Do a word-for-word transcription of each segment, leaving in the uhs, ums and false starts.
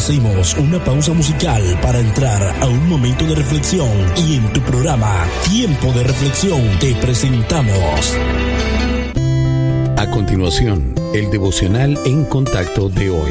Hacemos una pausa musical para entrar a un momento de reflexión y en tu programa Tiempo de Reflexión te presentamos. A continuación, el devocional en contacto de hoy.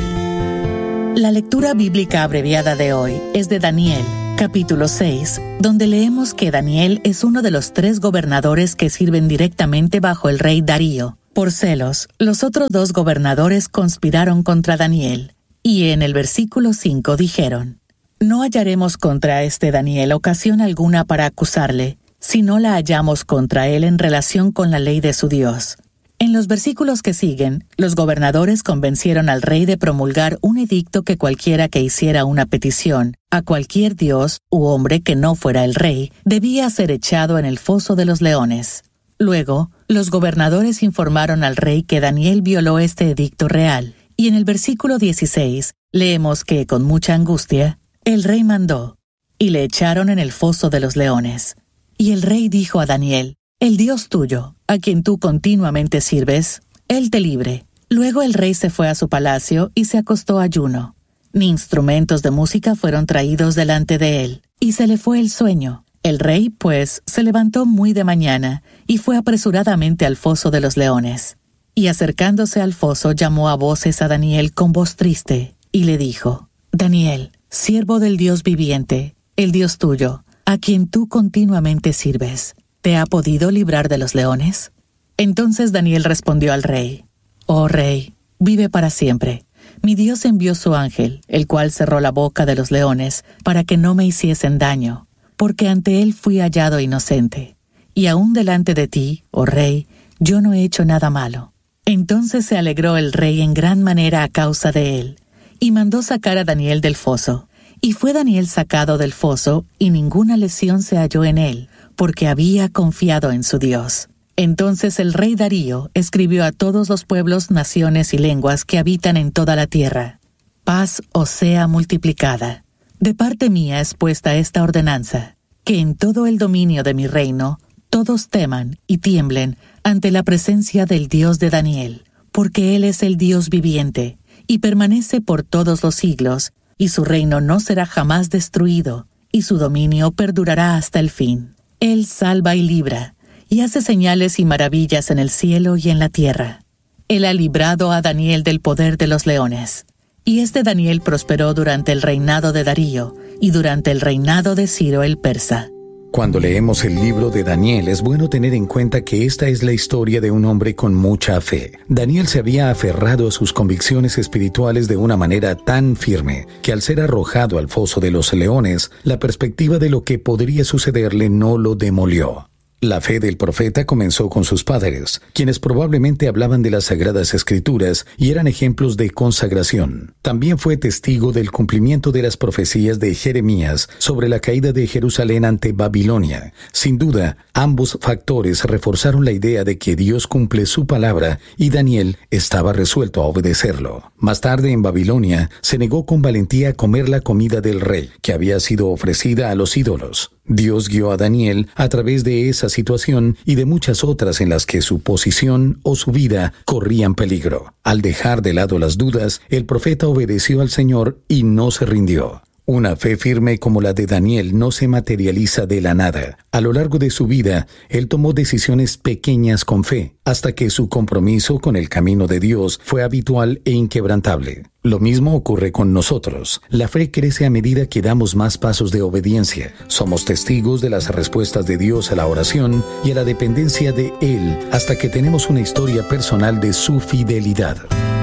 La lectura bíblica abreviada de hoy es de Daniel, capítulo seis, donde leemos que Daniel es uno de los tres gobernadores que sirven directamente bajo el rey Darío. Por celos, los otros dos gobernadores conspiraron contra Daniel, y en el versículo cinco dijeron: No hallaremos contra este Daniel ocasión alguna para acusarle, si no la hallamos contra él en relación con la ley de su Dios. En los versículos que siguen, los gobernadores convencieron al rey de promulgar un edicto que cualquiera que hiciera una petición a cualquier dios u hombre que no fuera el rey debía ser echado en el foso de los leones. Luego, los gobernadores informaron al rey que Daniel violó este edicto real, y en el versículo dieciséis leemos que, con mucha angustia, el rey mandó, y le echaron en el foso de los leones. Y el rey dijo a Daniel: El Dios tuyo, a quien tú continuamente sirves, él te libre. Luego el rey se fue a su palacio y se acostó ayuno. Ni instrumentos de música fueron traídos delante de él, y se le fue el sueño. El rey, pues, se levantó muy de mañana y fue apresuradamente al foso de los leones. Y acercándose al foso llamó a voces a Daniel con voz triste, y le dijo: Daniel, siervo del Dios viviente, el Dios tuyo, a quien tú continuamente sirves, ¿te ha podido librar de los leones? Entonces Daniel respondió al rey: Oh rey, vive para siempre. Mi Dios envió su ángel, el cual cerró la boca de los leones, para que no me hiciesen daño, porque ante él fui hallado inocente. Y aún delante de ti, oh rey, yo no he hecho nada malo. Entonces se alegró el rey en gran manera a causa de él, y mandó sacar a Daniel del foso. Y fue Daniel sacado del foso, y ninguna lesión se halló en él, porque había confiado en su Dios. Entonces el rey Darío escribió a todos los pueblos, naciones y lenguas que habitan en toda la tierra: Paz os sea multiplicada. De parte mía es puesta esta ordenanza, que en todo el dominio de mi reino todos teman y tiemblen ante la presencia del Dios de Daniel, porque él es el Dios viviente, y permanece por todos los siglos, y su reino no será jamás destruido, y su dominio perdurará hasta el fin. Él salva y libra, y hace señales y maravillas en el cielo y en la tierra. Él ha librado a Daniel del poder de los leones. Y este Daniel prosperó durante el reinado de Darío, y durante el reinado de Ciro el persa. Cuando leemos el libro de Daniel, es bueno tener en cuenta que esta es la historia de un hombre con mucha fe. Daniel se había aferrado a sus convicciones espirituales de una manera tan firme, que al ser arrojado al foso de los leones, la perspectiva de lo que podría sucederle no lo demolió. La fe del profeta comenzó con sus padres, quienes probablemente hablaban de las Sagradas Escrituras y eran ejemplos de consagración. También fue testigo del cumplimiento de las profecías de Jeremías sobre la caída de Jerusalén ante Babilonia. Sin duda, ambos factores reforzaron la idea de que Dios cumple su palabra y Daniel estaba resuelto a obedecerlo. Más tarde, en Babilonia, se negó con valentía a comer la comida del rey, que había sido ofrecida a los ídolos. Dios guió a Daniel a través de esa situación y de muchas otras en las que su posición o su vida corrían peligro. Al dejar de lado las dudas, el profeta obedeció al Señor y no se rindió. Una fe firme como la de Daniel no se materializa de la nada. A lo largo de su vida, él tomó decisiones pequeñas con fe, hasta que su compromiso con el camino de Dios fue habitual e inquebrantable. Lo mismo ocurre con nosotros. La fe crece a medida que damos más pasos de obediencia. Somos testigos de las respuestas de Dios a la oración y a la dependencia de Él, hasta que tenemos una historia personal de su fidelidad.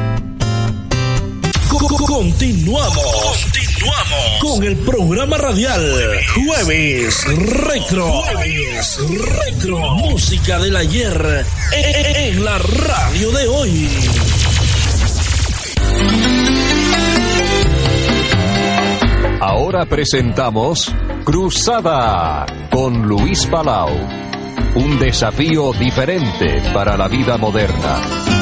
Continuamos, continuamos con el programa radial Jueves Retro. Jueves Retro. Música del ayer en la radio de hoy. Ahora presentamos Cruzada con Luis Palau. Un desafío diferente para la vida moderna.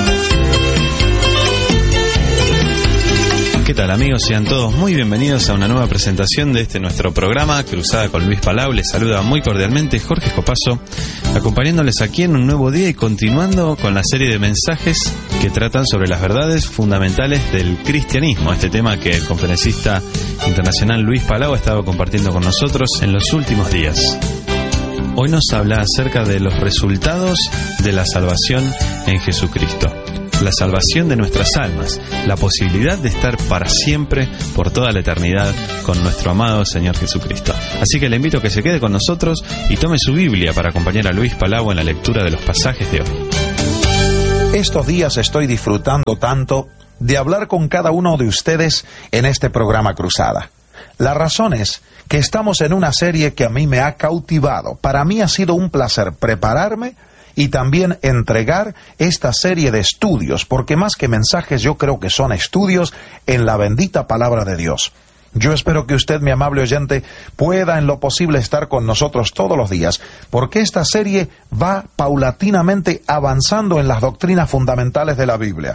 ¿Qué tal, amigos? Sean todos muy bienvenidos a una nueva presentación de este nuestro programa Cruzada con Luis Palau. Les saluda muy cordialmente Jorge Copazo, acompañándoles aquí en un nuevo día y continuando con la serie de mensajes que tratan sobre las verdades fundamentales del cristianismo, este tema que el conferencista internacional Luis Palau ha estado compartiendo con nosotros en los últimos días. Hoy nos habla acerca de los resultados de la salvación en Jesucristo. La salvación de nuestras almas, la posibilidad de estar para siempre, por toda la eternidad, con nuestro amado Señor Jesucristo. Así que le invito a que se quede con nosotros y tome su Biblia para acompañar a Luis Palau en la lectura de los pasajes de hoy. Estos días estoy disfrutando tanto de hablar con cada uno de ustedes en este programa Cruzada. La razón es que estamos en una serie que a mí me ha cautivado. Para mí ha sido un placer prepararme y también entregar esta serie de estudios, porque más que mensajes yo creo que son estudios en la bendita palabra de Dios. Yo espero que usted, mi amable oyente, pueda en lo posible estar con nosotros todos los días, porque esta serie va paulatinamente avanzando en las doctrinas fundamentales de la Biblia.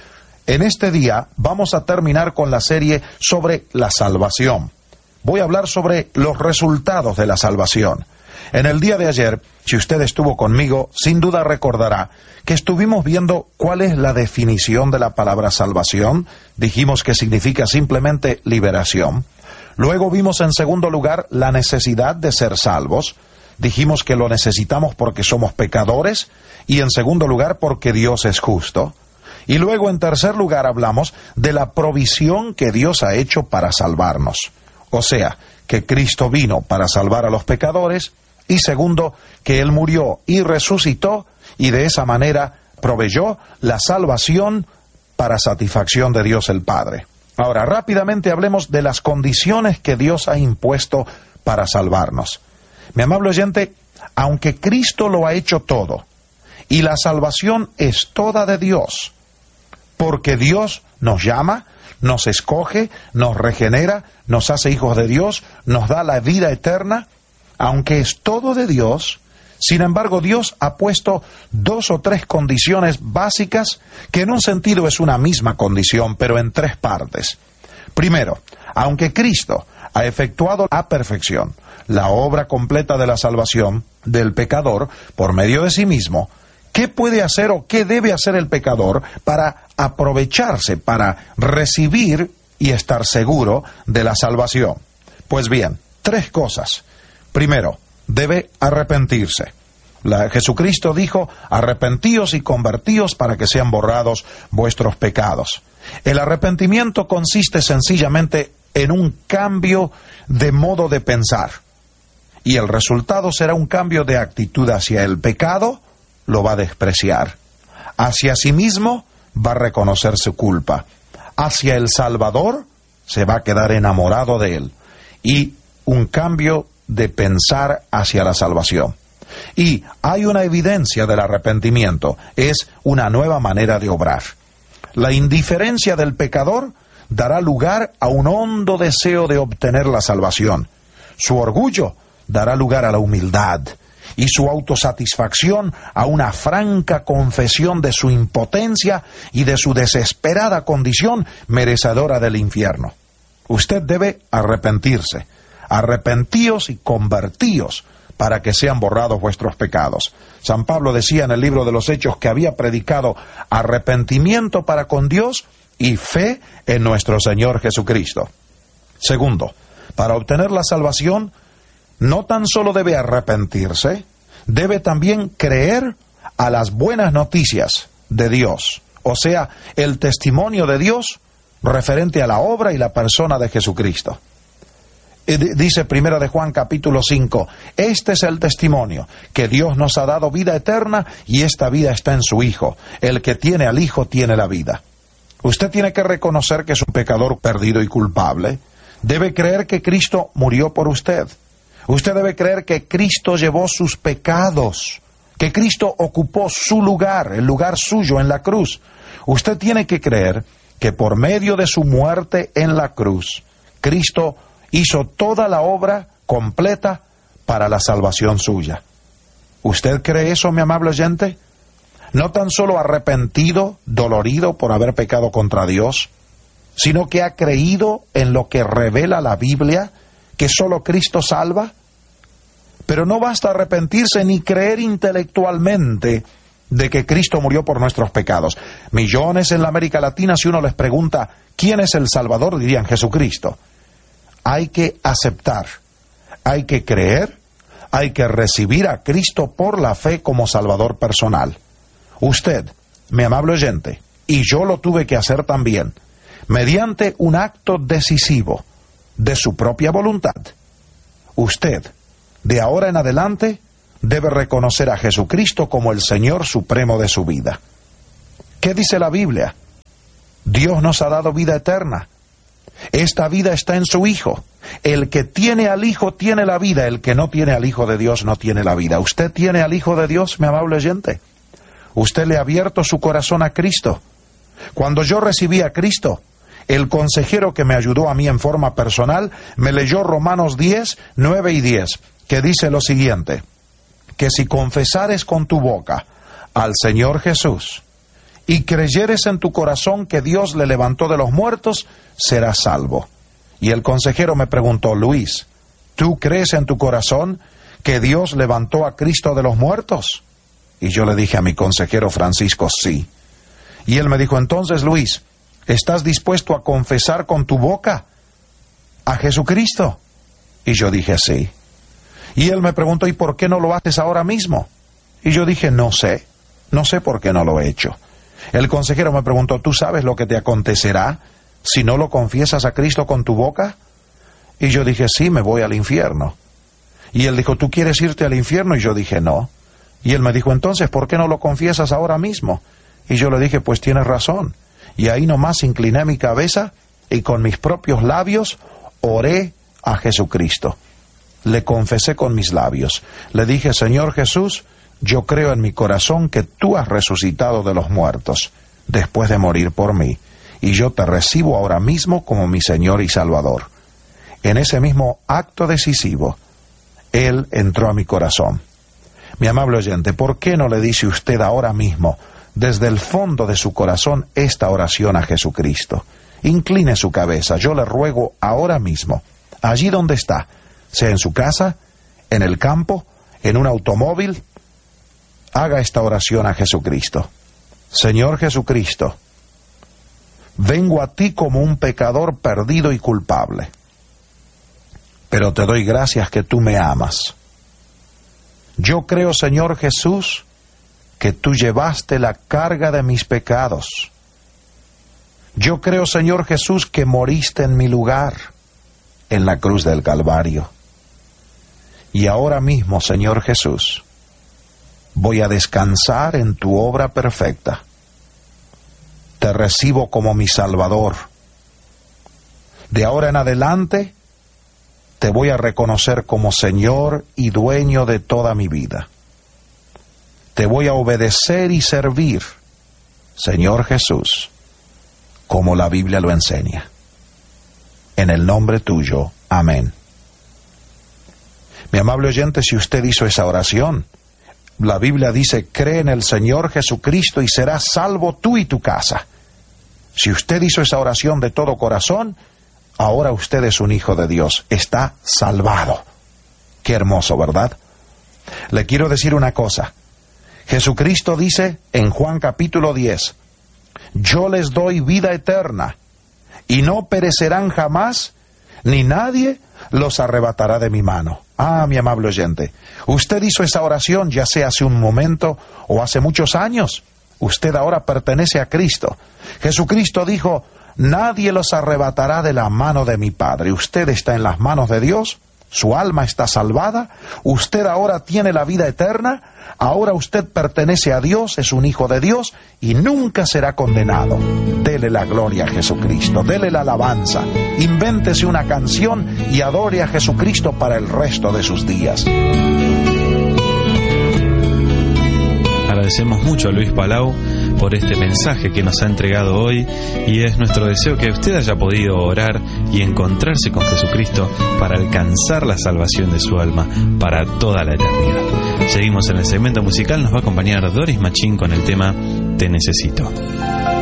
En este día vamos a terminar con la serie sobre la salvación. Voy a hablar sobre los resultados de la salvación. En el día de ayer, si usted estuvo conmigo, sin duda recordará que estuvimos viendo cuál es la definición de la palabra salvación. Dijimos que significa simplemente liberación. Luego vimos en segundo lugar la necesidad de ser salvos. Dijimos que lo necesitamos porque somos pecadores y en segundo lugar porque Dios es justo. Y luego en tercer lugar hablamos de la provisión que Dios ha hecho para salvarnos. O sea, que Cristo vino para salvar a los pecadores. Y segundo, que Él murió y resucitó y de esa manera proveyó la salvación para satisfacción de Dios el Padre. Ahora, rápidamente hablemos de las condiciones que Dios ha impuesto para salvarnos. Mi amable oyente, aunque Cristo lo ha hecho todo y la salvación es toda de Dios, porque Dios nos llama, nos escoge, nos regenera, nos hace hijos de Dios, nos da la vida eterna. Aunque es todo de Dios, sin embargo Dios ha puesto dos o tres condiciones básicas que en un sentido es una misma condición, pero en tres partes. Primero, aunque Cristo ha efectuado a perfección la obra completa de la salvación del pecador por medio de sí mismo, ¿qué puede hacer o qué debe hacer el pecador para aprovecharse, para recibir y estar seguro de la salvación? Pues bien, tres cosas. Primero, debe arrepentirse. La, Jesucristo dijo, arrepentíos y convertíos para que sean borrados vuestros pecados. El arrepentimiento consiste sencillamente en un cambio de modo de pensar. Y el resultado será un cambio de actitud hacia el pecado, lo va a despreciar. Hacia sí mismo va a reconocer su culpa. Hacia el Salvador se va a quedar enamorado de él. Y un cambio de pensar hacia la salvación. Y hay una evidencia del arrepentimiento, es una nueva manera de obrar. La indiferencia del pecador dará lugar a un hondo deseo de obtener la salvación. Su orgullo dará lugar a la humildad y su autosatisfacción a una franca confesión de su impotencia y de su desesperada condición merecedora del infierno. Usted debe arrepentirse. Arrepentíos y convertíos para que sean borrados vuestros pecados. San Pablo decía en el libro de los Hechos que había predicado arrepentimiento para con Dios y fe en nuestro Señor Jesucristo. Segundo, para obtener la salvación, no tan solo debe arrepentirse, debe también creer a las buenas noticias de Dios, o sea, el testimonio de Dios referente a la obra y la persona de Jesucristo. Dice Primera de Juan capítulo cinco, este es el testimonio, que Dios nos ha dado vida eterna y esta vida está en su Hijo. El que tiene al Hijo tiene la vida. Usted tiene que reconocer que es un pecador perdido y culpable. Debe creer que Cristo murió por usted. Usted debe creer que Cristo llevó sus pecados, que Cristo ocupó su lugar, el lugar suyo en la cruz. Usted tiene que creer que por medio de su muerte en la cruz, Cristo hizo toda la obra completa para la salvación suya. ¿Usted cree eso, mi amable oyente? No tan solo arrepentido, dolorido por haber pecado contra Dios, sino que ha creído en lo que revela la Biblia, que solo Cristo salva. Pero no basta arrepentirse ni creer intelectualmente de que Cristo murió por nuestros pecados. Millones en la América Latina, si uno les pregunta quién es el Salvador, dirían Jesucristo. Hay que aceptar, hay que creer, hay que recibir a Cristo por la fe como Salvador personal. Usted, mi amable oyente, y yo lo tuve que hacer también, mediante un acto decisivo de su propia voluntad. Usted, de ahora en adelante, debe reconocer a Jesucristo como el Señor supremo de su vida. ¿Qué dice la Biblia? Dios nos ha dado vida eterna. Esta vida está en su Hijo. El que tiene al Hijo tiene la vida. El que no tiene al Hijo de Dios no tiene la vida. ¿Usted tiene al Hijo de Dios, mi amable oyente? ¿Usted le ha abierto su corazón a Cristo? Cuando yo recibí a Cristo, el consejero que me ayudó a mí en forma personal me leyó Romanos diez, nueve y diez, que dice lo siguiente: que si confesares con tu boca al Señor Jesús y creyeres en tu corazón que Dios le levantó de los muertos, serás salvo. Y el consejero me preguntó: Luis, ¿tú crees en tu corazón que Dios levantó a Cristo de los muertos? Y yo le dije a mi consejero Francisco, sí. Y él me dijo: entonces, Luis, ¿estás dispuesto a confesar con tu boca a Jesucristo? Y yo dije, sí. Y él me preguntó: ¿y por qué no lo haces ahora mismo? Y yo dije, no sé, no sé por qué no lo he hecho. El consejero me preguntó: ¿tú sabes lo que te acontecerá si no lo confiesas a Cristo con tu boca? Y yo dije, sí, me voy al infierno. Y él dijo: ¿tú quieres irte al infierno? Y yo dije, no. Y él me dijo: entonces, ¿por qué no lo confiesas ahora mismo? Y yo le dije, pues tienes razón. Y ahí nomás incliné mi cabeza y con mis propios labios oré a Jesucristo. Le confesé con mis labios. Le dije: Señor Jesús, yo creo en mi corazón que tú has resucitado de los muertos después de morir por mí. Y yo te recibo ahora mismo como mi Señor y Salvador. En ese mismo acto decisivo, Él entró a mi corazón. Mi amable oyente, ¿por qué no le dice usted ahora mismo, desde el fondo de su corazón, esta oración a Jesucristo? Incline su cabeza. Yo le ruego ahora mismo, allí donde está, sea en su casa, en el campo, en un automóvil, haga esta oración a Jesucristo. Señor Jesucristo, vengo a ti como un pecador perdido y culpable, pero te doy gracias que tú me amas. Yo creo, Señor Jesús, que tú llevaste la carga de mis pecados. Yo creo, Señor Jesús, que moriste en mi lugar, en la cruz del Calvario. Y ahora mismo, Señor Jesús, voy a descansar en tu obra perfecta. Te recibo como mi Salvador. De ahora en adelante, te voy a reconocer como Señor y dueño de toda mi vida. Te voy a obedecer y servir, Señor Jesús, como la Biblia lo enseña. En el nombre tuyo, amén. Mi amable oyente, si usted hizo esa oración, la Biblia dice: cree en el Señor Jesucristo y serás salvo tú y tu casa. Si usted hizo esa oración de todo corazón, ahora usted es un hijo de Dios, está salvado. Qué hermoso, ¿verdad? Le quiero decir una cosa. Jesucristo dice en Juan capítulo diez, yo les doy vida eterna, y no perecerán jamás, ni nadie los arrebatará de mi mano. Ah, mi amable oyente, usted hizo esa oración ya sea hace un momento o hace muchos años. Usted ahora pertenece a Cristo. Jesucristo dijo: nadie los arrebatará de la mano de mi Padre. Usted está en las manos de Dios, su alma está salvada, usted ahora tiene la vida eterna, ahora usted pertenece a Dios, es un hijo de Dios y nunca será condenado. Dele la gloria a Jesucristo, dele la alabanza, invéntese una canción y adore a Jesucristo para el resto de sus días. Agradecemos mucho a Luis Palau por este mensaje que nos ha entregado hoy, y es nuestro deseo que usted haya podido orar y encontrarse con Jesucristo para alcanzar la salvación de su alma para toda la eternidad. Seguimos en el segmento musical, nos va a acompañar Doris Machín con el tema Te Necesito.